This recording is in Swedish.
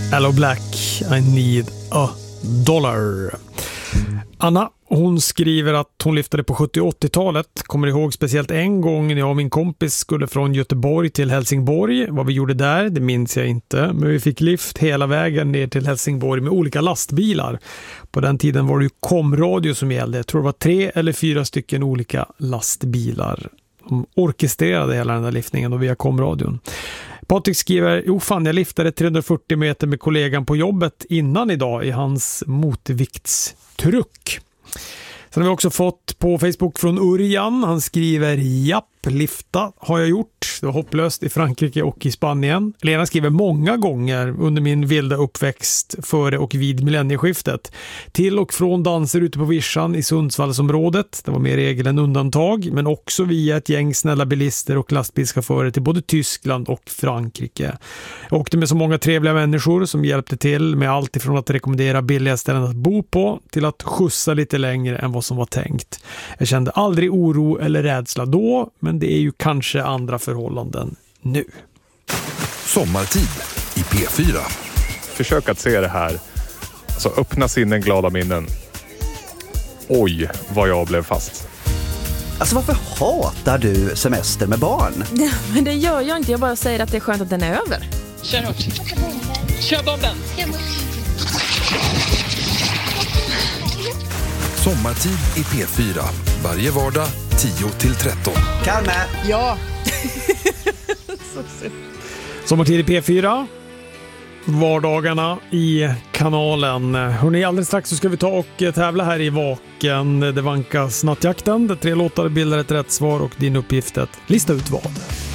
Hello Black, I need a dollar. Anna, hon skriver att hon lyftade på 70- och 80-talet. Kommer ihåg speciellt en gång när jag och min kompis skulle från Göteborg till Helsingborg. Vad vi gjorde där, det minns jag inte. Men vi fick lift hela vägen ner till Helsingborg med olika lastbilar. På den tiden var det ju komradio som gällde. Jag tror det var 3 eller 4 stycken olika lastbilar. De orkestrerade hela den där liftningen och via komradion. Patrik skriver, jag liftade 340 meter med kollegan på jobbet innan idag i hans motviktstruck. Sen har vi också fått på Facebook från Urjan. Han skriver, japp, lifta har jag gjort. Det var hopplöst i Frankrike och i Spanien. Lena skriver många gånger under min vilda uppväxt före och vid millennieskiftet. Till och från danser ute på Vischan i Sundsvallsområdet. Det var mer regel än undantag. Men också via ett gäng snälla bilister och lastbilschaufförer till både Tyskland och Frankrike. Jag åkte med så många trevliga människor som hjälpte till med allt ifrån att rekommendera billiga ställen att bo på till att skjutsa lite längre än vad som var tänkt. Jag kände aldrig oro eller rädsla då, men det är ju kanske andra förhållanden nu. Sommartid i P4. Försök att se det här. Alltså öppna sinnen, glada minnen. Oj, vad jag blev fast. Alltså varför hatar du semester med barn? Ja, men det gör jag inte. Jag bara säger att det är skönt att den är över. Kör hårt. Kör bollen. Sommartid i P4. Varje vardag 10-13. Kalme! Ja. Sommartid i P4. Vardagarna i kanalen. Hörrni, alldeles strax så ska vi ta och tävla här i Vaken. Det vankas nattjakten. Det 3 låtar bildar ett rätt svar och din uppgift att lista ut vad.